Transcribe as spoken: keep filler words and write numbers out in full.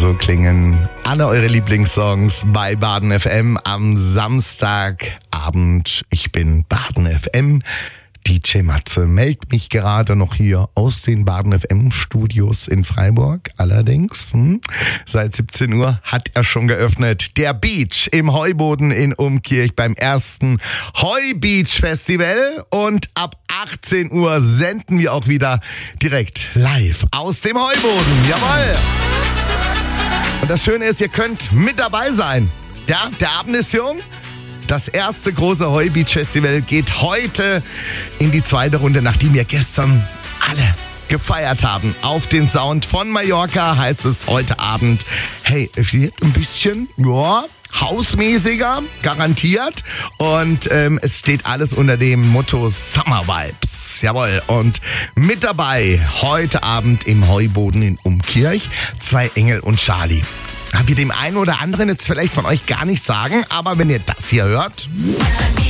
So klingen alle eure Lieblingssongs bei Baden F M am Samstagabend. Ich bin Baden F M. D J Matze meldet mich gerade noch hier aus den Baden F M-Studios in Freiburg. Allerdings, hm, seit siebzehn Uhr hat er schon geöffnet. Der Beach im Heuboden in Umkirch beim ersten Heu-Beach-Festival. Und ab achtzehn Uhr senden wir auch wieder direkt live aus dem Heuboden. Jawohl! Und das Schöne ist, ihr könnt mit dabei sein. Ja, der Abend ist jung. Das erste große Heu-Beach-Festival geht heute in die zweite Runde, nachdem wir gestern alle gefeiert haben. Auf den Sound von Mallorca heißt es heute Abend, hey, es wird ein bisschen, ja, hausmäßiger, garantiert. Und ähm, es steht alles unter dem Motto Summer Vibes. Jawohl. Und mit dabei heute Abend im Heuboden in Umkirch zwei Engel und Charlie. Hab ich dem einen oder anderen jetzt vielleicht von euch gar nicht sagen, aber wenn ihr das hier hört...